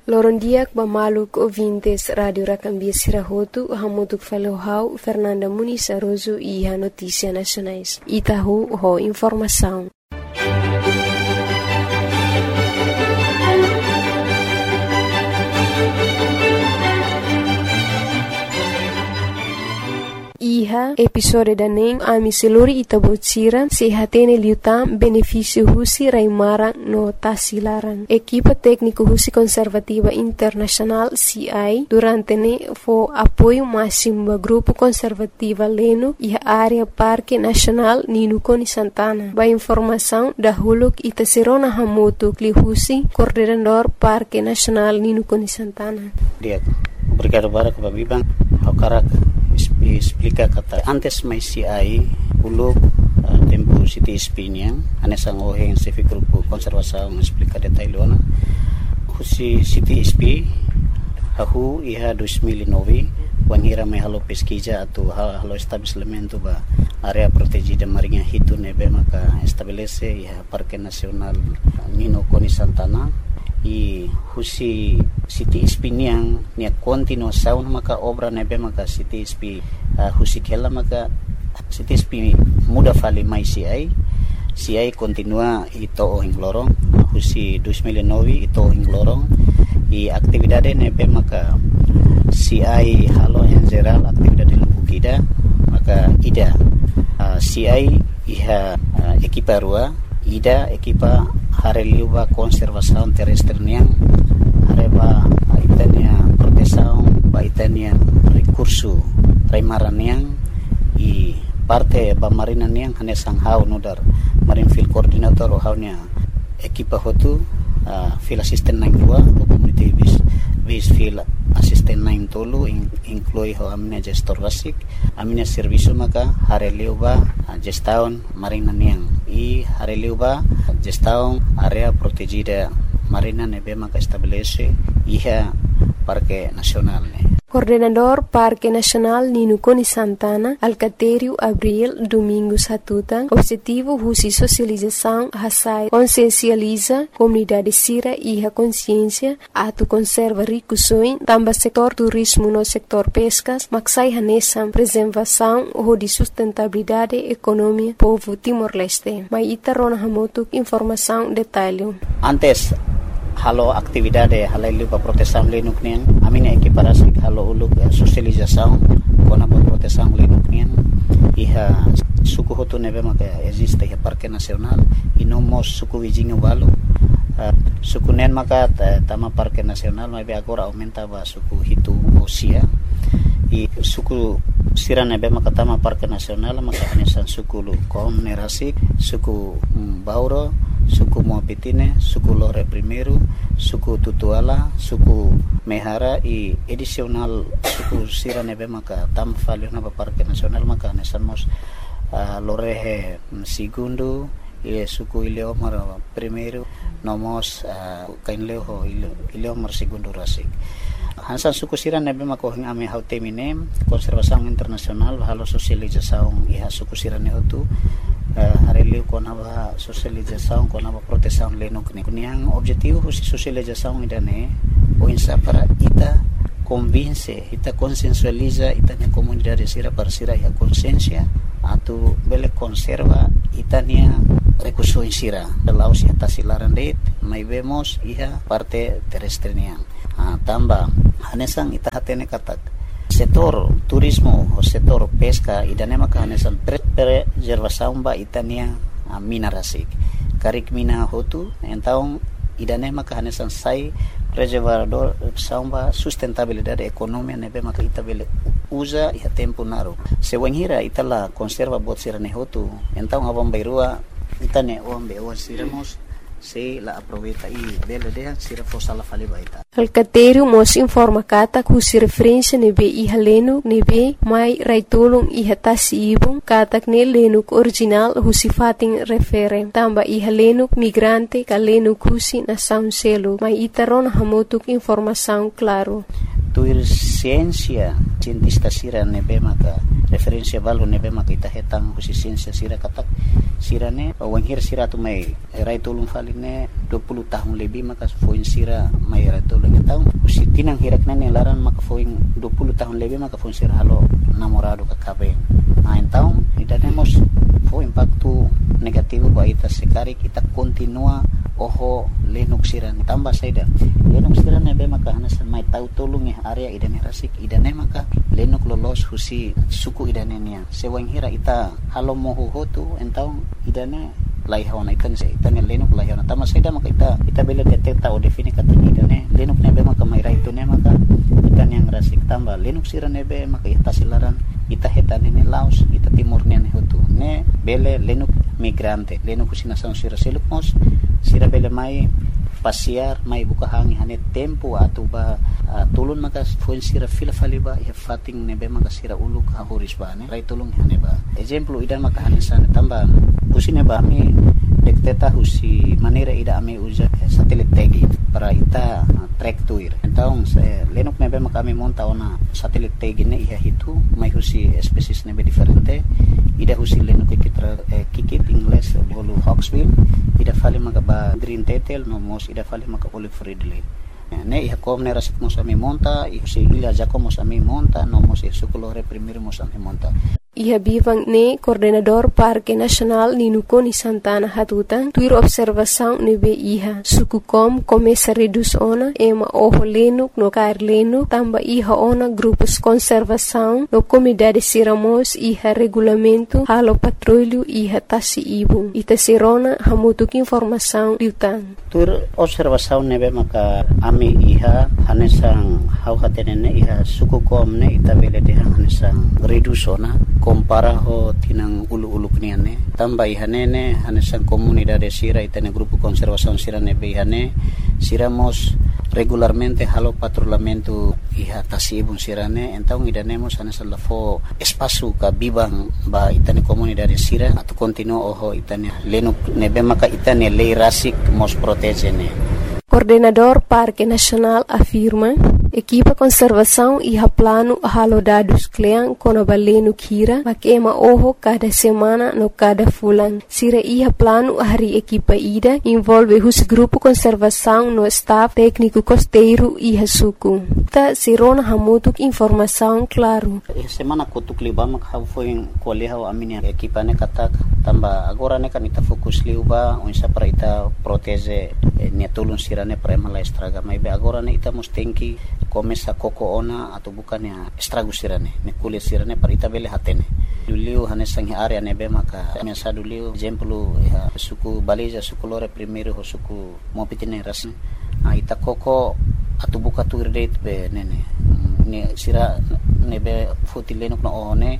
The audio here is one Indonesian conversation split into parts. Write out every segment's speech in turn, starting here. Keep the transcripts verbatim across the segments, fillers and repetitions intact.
Lorondiak bamaluk ouvintes Radio Rakambia Sirahotu, hamutuk falohau Fernanda Muniz Aroso e a Notícia Nacionais. Itahu ho informação. Iha episode daning ami seluri itabocira sehatene liutam benefício husi raimarang no tasilarang. Equipa técnico husi conservativa internacional C I durante ne fo apoio máximo ba grupo conservativa leno iha área Parque Nacional Ninukoni Santana. Ba informação da huluk itaserona hamotu kli husi coordenador Parque Nacional Ninukoni Santana. Dia, obrigado para que babibang hakarak explica kata antes mai C I uluk uh, tempo city espinha anesang oheng se grupo konservasaun explica detailona husi city sp ahu iha dua ribu nove wangira mai halo pesquisa atau halo estabelecimento ba area protegida marinha hitu nebe maka estabelece iha Parque Nacional Ninukoni Santana i husi city espiniang nia continuação maka obra nebe maka city sp uh, husi kela maka city sp muda fali mai C I C I continua ito ohing lorong husi dua ribu nove ito ohing lorong i aktividade nebe maka C I halo en geral aktividade lubukida maka ida uh, C I iha uh, ekipa rua ida ekipa hareliuba konservasaun terrestre niang hareba itania protesaun ba itania recurso raimaran niang i parte ba marina niang hanesang hau nudar marine field coordinator o haunya ekipa hotu uh, field assistant nang dua community base base field assistant nang tolu in, inclui ho amina gestor basic amina servicio maka hareliuba uh, gestaun marina niang i hareliuba gestaun area protegida marina nebe maka estabelece iha Parque Nacional ne. Coordenador Parque Nacional Ninukoni Santana, Alcatério Abril Domingos Hatutan, objetivo husi socialização hasai consciencializa comunidade sira e a consciência atu conserva ricusoin tamba setor turismo no setor pescas maksai hanesam preservação ho de sustentabilidade economia povo Timor-Leste. Mai itarona hamotuk informação detalhe. Antes halo aktividade halailu pa proteção lenuk nian amina equiparasi halo uluk uh, socialização kona pa proteção lenuk nian iha suku hotu nebe maka existe iha Parque Nacional e no mos suku vizinho valo uh, suku nen maka tama Parque Nacional mai agora aumenta ba suku hitu osia e suku sira nebe maka tama Parque Nacional maka hanesan suku lu kom nerasik suku um, bauro suku Moapitine, suku Lore Primeiro, suku Tutuala, suku Mehara e edicional suku sira nebe maka tam falio na Parque Nacional maka nesamos uh, Lore Segundo e suku Ileomar Primeiro nomos uh, kainleo Ileomar Segundo rasik. Hansan suku sira nebe maka hing ame hautemine konservasaun internasional halo sosializasaun iha suku sira ne hotu Uh, hareliu kona ba socialização kona ba proteção lenuk ni kuniang objetivo husi socialização idane o insa para ita convince ita consensualiza ita ne comunidade sira para sira ya consciência atu bele conserva ita nia recurso sira laos ya tasilaran det mai vemos iha parte terrestre niang uh, tamba hanesang ita hatene katak setor turismo o setor pesca idane maka hanesan preservação ba itania uh, mina rasik karik mina hotu então idane maka hanesan sai preservador samba sustentabilidade economia nebe maka itabele usa e tempo naro se wanhira itala conserva bot sirane hotu então abang bairua itane ombe o siramos se la aproveita e bela dea sira fosala fali baita. Alcatério mos informa kata kusi referência nebe iha lenuk nebe mai raitolong iha tasi ibong katak ne lenuk original husi fating refere tamba iha lenuk migrante ka lenuk husi na sound selo mai itaron hamotuk informação claro. Tuir ciência cientista sira nebe maka referência valo nebe maka ita hetang husi ciência sira katak sirane wanghir sira tu mai rai tolong faline dua puluh tahun lebih maka foin sira mai rai tolong tahun usi tinang hirak nene laran maka foin dua puluh tahun lebih maka foin sira halo namorado ka kabe nah então idane mos fo impacto negativo ba ita sekari kita continua oho lenuk sirane tambah saida lenuk sirane be maka hanasan mai tau tolong ya area idane rasik idane maka lenuk lolos husi suku idane nia sewang hira ita halo moho hotu entau idane laihawana ikan se itane lenuk laihawana tama saida maka ita ita bela detecta o defini katanya idane lenuk nebe maka mai raitu ne maka ikan yang rasik tambah lenuk sirane be maka ita silaran ita hetane ne laos ita timur ne hotu ne bele lenuk migrante lenuk kusina sang sira seluk mos sira bele mai pasiar mai buka hangi hane tempo atau ba uh, tulun maka foin sira fila faliba ya fating nebe maka sira uluk hahuris ba ne rai tulung hane ba example idan maka hane sana tamba usine ba mi dekteta husi manera ida ame uja satelit tagi para ita uh, track tuir então se lenuk nebe maka mi monta ona satelit tagi ne iha hitu mai husi species nebe diferente ida husi lenuk kikitra eh, kikit ingles bolu hawksbill ida fali maka ba green tetel no mos ida fali maka olive ridley ne iha kom ne rasik mos ami monta iha si ila jako mos ami monta no mos sukulore primir mos ami monta Iha bivang ne coordenador Parque Nacional Ninukoni Santana Hatutan tuir observação nebe iha suku kom começa reduz ona ema oho lenuk no kair lenuk tamba iha ona grupos conservação no comunidade siramos iha regulamento halo patrulho iha tasi ibung ita sirona hamutuk informação liutan tuir observação nebe maka ami iha hanesang hau hatenene iha suku kom ne ita bele de hanesang reduz ona kompara ho tinang ulu-ulu kniane tambah ihanene hanesan comunidade sira itane grupo conservação sira nebe ihane siramos regularmente halo patrulhamento iha tasibun sirane então idanemos hanesan lafo espaço ka bibang ba itane comunidade sira atau continuo oho itane lenuk nebe maka itane lei rasik mos protegene. Coordenador Parque Nacional afirma equipa conservação e plano halo dados klean kono balenu kira makema oho cada semana no cada fulan sira iha plano hari equipa ida envolve hus grupo conservação no staff técnico costeiro e suku ta sirona hamutuk informação claro semana kutuk libam kha foi koleha amini equipa ne katak tamba agora ne kanita fokus liuba unsa para ita protege ne tulun sira ne para mala estraga mai be agora ne ita mustenki começa koko ona atau bukan ya estrago sirane ne kulit sirane para ita bele hatene duliu hanesang area nebe maka mesa duliu exemplo ya suku baliza suku lore primeiro ho suku mopitine ras a ita koko atau buka tu date be nene ne sira nebe fotilenok no one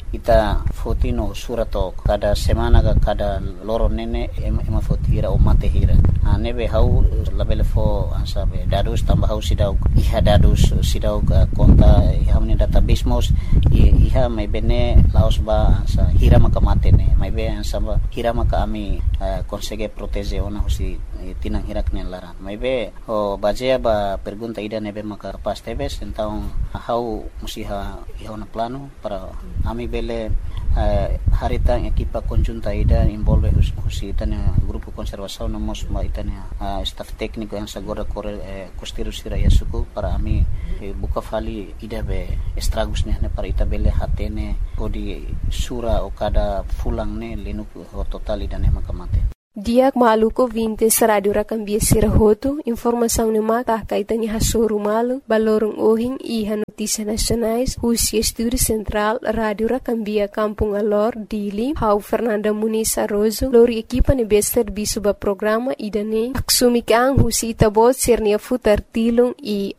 ita fotino surato kada semana ga kada loro nene ema fotira o mate hira nebe hau labele fo ansabe dadus tambah hau sidau iha dadus sidau konta iha meni database mos iha mai bene laos ba ansa hira maka mate ne mai be ansaba hira maka ami consegue protege ona husi tinang hirak ne laran mai be o bajea ba pergunta ida nebe maka pas tebes então hau musiha iha na plano para ami bele uh, harita equipa conjunta ida envolve husi itane grupo conservação no mos ma itane uh, staff técnico yang sagora kore eh, costeiro sira yasuku para ami eh, buka fali ida be estragos ne para ita bele hatene odi sura o kada fulang ne lenuk ho total ida ne makamate Diak maluko vintes radio rakambia sirahoto informação ne mata kaitani hasoru malu balorong ohing iha notícia nacionais husi estúdio central radio rakambia kampung alor dili hau Fernanda Muniz Arrozo lori equipa ne bester bisu ba programa idane aksumi kang husi tabot sernia futar tilung i